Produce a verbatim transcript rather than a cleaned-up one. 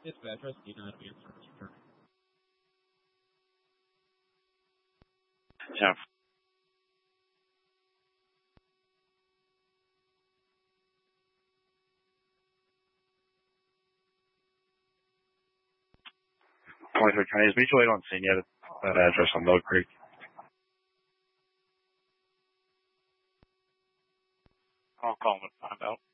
Dispatch, rescue nine answer. Yeah. twenty-three County, is mutual aid on scene yet at that address on Mill Creek? I'll call him and find out.